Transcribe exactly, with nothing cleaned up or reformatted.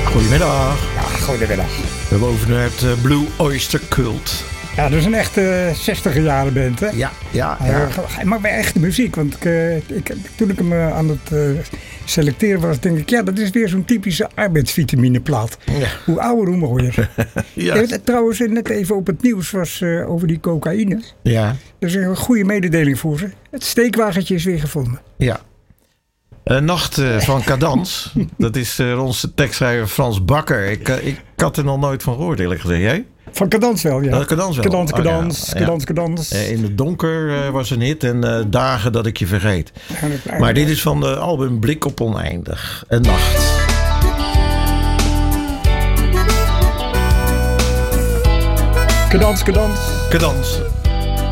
Goedemiddag. Ja, goedemiddag. We hebben over het uh, Blue Oyster Cult. Ja, dat is een echte zestiger jaren band, hè? Ja, ja, ja. Hij maakt wel echte muziek, want ik, uh, ik, toen ik hem uh, aan het uh, selecteren was, denk ik, ja, dat is weer zo'n typische arbeidsvitamineplaat. Ja. Hoe ouder, hoe mooier. Ja. Ja, trouwens, net even op het nieuws was uh, over die cocaïne. Ja. Dat is een goede mededeling voor ze. Het steekwagentje is weer gevonden. Ja. Uh, Nacht uh, van Cadans. Dat is uh, onze tekstschrijver Frans Bakker. Ik, uh, ik had er nog nooit van gehoord, eerlijk gezegd. Jij? Van Cadans wel, ja. Uh, Cadans wel. Cadans, Cadans, oh, ja. Cadans, Cadans. Uh, in het donker uh, was een hit en uh, Dagen dat ik je vergeet. Ja, maar dit is van de album Blik op Oneindig. Een nacht. Cadans, Cadans. Cadans.